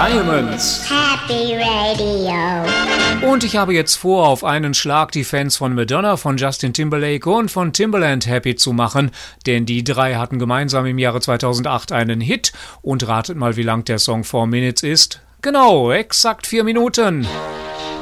Diamonds. Happy Radio. Und ich habe jetzt vor, auf einen Schlag die Fans von Madonna, von Justin Timberlake und von Timbaland happy zu machen, denn die drei hatten gemeinsam im Jahre 2008 einen Hit. Und ratet mal, wie lang der Song 4 Minutes ist. Genau, exakt 4 Minuten.